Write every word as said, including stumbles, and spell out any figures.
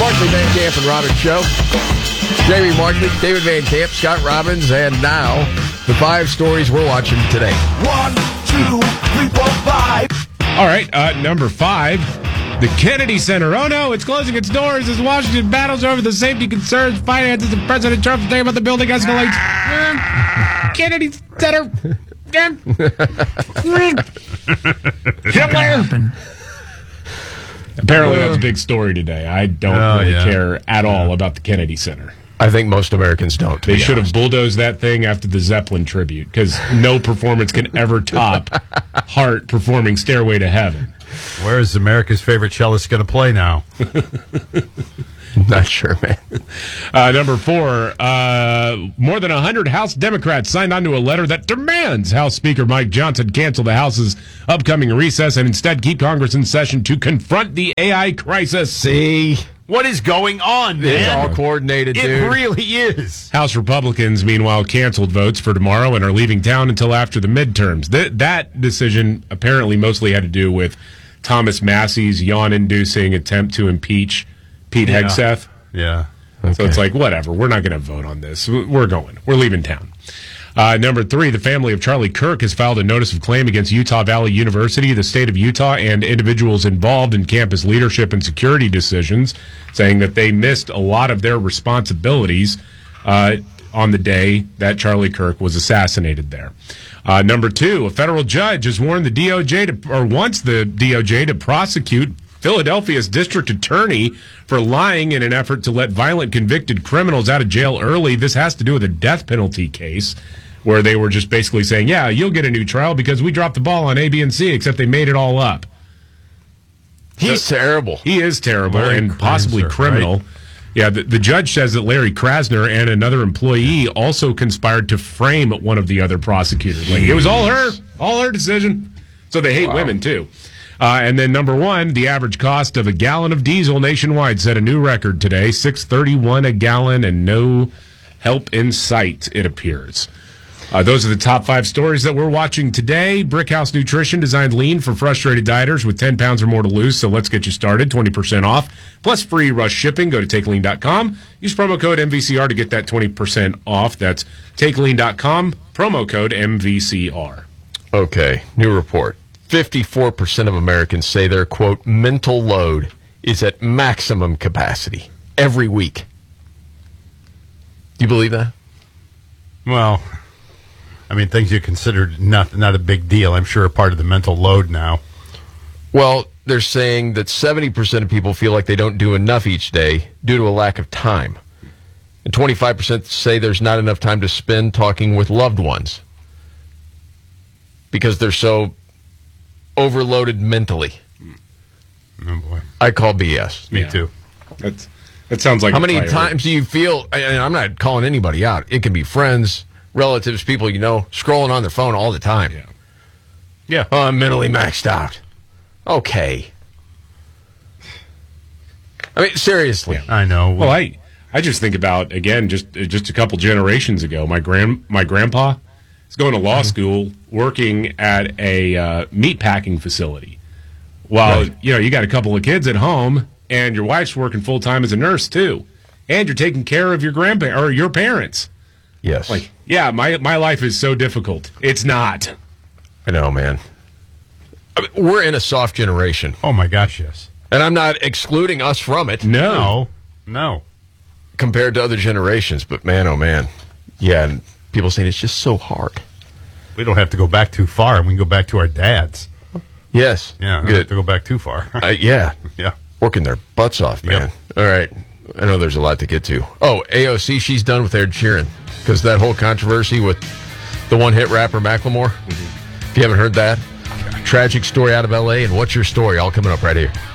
Markley, Van Camp, and Robbins Show. Jamie Markley, David Van Camp, Scott Robbins, and now the five stories we're watching today. One, two, three, four, five. All right, uh, number five, the Kennedy Center. Oh no, it's closing its doors as Washington battles over the safety concerns, finances, and President Trump's day about the building escalates. Kennedy Center. Hitler. Apparently, that's a big story today. I don't Oh, really yeah. care at all about the Kennedy Center. I think most Americans don't. to They be should have honest. bulldozed that thing after the Zeppelin tribute, because no performance can ever top Heart performing Stairway to Heaven. Where is America's favorite cellist going to play now? Not sure, man. Uh, number four, uh, more than one hundred House Democrats signed onto a letter that demands House Speaker Mike Johnson cancel the House's upcoming recess and instead keep Congress in session to confront the A I crisis. See, What is going on, man? it's all coordinated, It dude. really is. House Republicans, meanwhile, canceled votes for tomorrow and are leaving town until after the midterms. Th- that decision apparently mostly had to do with Thomas Massey's yawn-inducing attempt to impeach Pete Yeah. Hegseth. Yeah. So it's like, whatever, we're not going to vote on this. We're going. We're leaving town. Uh, number three, the family of Charlie Kirk has filed a notice of claim against Utah Valley University, the state of Utah, and individuals involved in campus leadership and security decisions, saying that they missed a lot of their responsibilities uh, on the day that Charlie Kirk was assassinated there. Uh, number two, a federal judge has warned the D O J to, or wants the D O J to prosecute Philadelphia's district attorney for lying in an effort to let violent convicted criminals out of jail early. This has to do with a death penalty case where they were just basically saying, yeah, you'll get a new trial because we dropped the ball on A, B, and C, except they made it all up. He's So- terrible. He is terrible Larry and possibly Krasner, criminal. right? Yeah, the, the judge says that Larry Krasner and another employee also conspired to frame one of the other prosecutors. Like, it was all her, all her decision. So they hate women, too. Uh, and then number one, the average cost of a gallon of diesel nationwide set a new record today, six thirty-one a gallon, and no help in sight, it appears. Uh, those are the top five stories that we're watching today. Brickhouse Nutrition designed lean for frustrated dieters with ten pounds or more to lose. So let's get you started. twenty percent off plus free rush shipping. Go to take lean dot com. Use promo code M V C R to get that twenty percent off. That's take lean dot com, promo code M V C R. Okay, new report. fifty-four percent of Americans say their, quote, mental load is at maximum capacity every week. Do you believe that? Well, I mean, things you considered not not a big deal, I'm sure, are part of the mental load now. Well, they're saying that seventy percent of people feel like they don't do enough each day due to a lack of time. And twenty-five percent say there's not enough time to spend talking with loved ones because they're so overloaded mentally. Oh, boy. I call B S. Me Yeah. too. That's, that sounds like How a many priority. times do you feel, and I'm not calling anybody out, it can be friends, relatives, people you know, scrolling on their phone all the time. Yeah. Yeah. Oh, I'm mentally maxed out. Okay. I mean, seriously. Yeah. I know. Well, I I just think about, again, just just a couple generations ago, my grand my grandpa is going to law school, working at a uh, meat packing facility. While Right. you know you got a couple of kids at home, and your wife's working full time as a nurse too, and you're taking care of your grandpa or your parents. Yes. Like, yeah, my my life is so difficult. It's not. I know, man. I mean, we're in a soft generation, Oh, my gosh, yes. and I'm not excluding us from it No. No. No. compared to other generations, but man, oh man. Yeah, and people saying it's just so hard. We don't have to go back too far. We can go back to our dads. Yes. Yeah, we don't have Good. to go back too far. Uh, yeah. Yeah. Working their butts off, man. Yep. All right. I know there's a lot to get to. Oh, A O C, she's done with Ed Sheeran because that whole controversy with the one-hit rapper Macklemore. If you haven't heard that, tragic story out of L A, and what's your story? All coming up right here.